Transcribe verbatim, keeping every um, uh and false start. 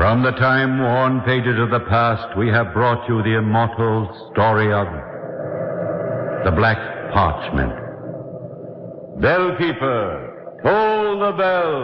From the time-worn pages of the past, we have brought you the immortal story of the Black Parchment. Bellkeeper, toll the bell.